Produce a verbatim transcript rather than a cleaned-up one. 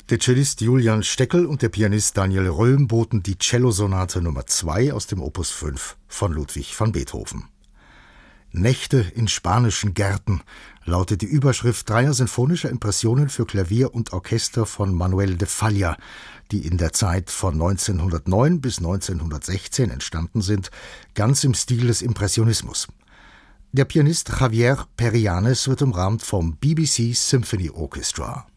Der Cellist Julian Steckel und der Pianist Daniel Röhm boten die Cellosonate Nummer zwei aus dem Opus fünf von Ludwig van Beethoven. Nächte in spanischen Gärten lautet die Überschrift dreier sinfonischer Impressionen für Klavier und Orchester von Manuel de Falla, die in der Zeit von neunzehnhundertneun bis neunzehnhundertsechzehn entstanden sind, ganz im Stil des Impressionismus. Der Pianist Javier Perianes wird umrahmt vom B B C Symphony Orchestra.